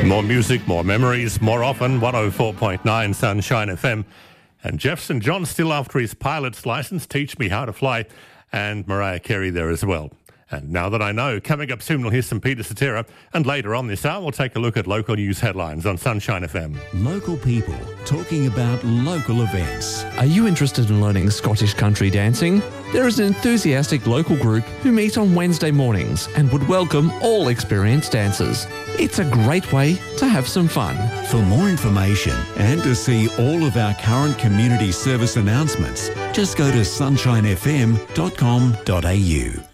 More music, more memories, more often, 104.9 Sunshine FM. And Jeff St. John still after his pilot's licence, Teach Me How to Fly, and Mariah Carey there as well. And Now That I Know, coming up soon we'll hear some Peter Cetera, and later on this hour we'll take a look at local news headlines on Sunshine FM. Local people talking about local events. Are you interested in learning Scottish country dancing? There is an enthusiastic local group who meet on Wednesday mornings and would welcome all experienced dancers. It's a great way to have some fun. For more information and to see all of our current community service announcements, just go to sunshinefm.com.au.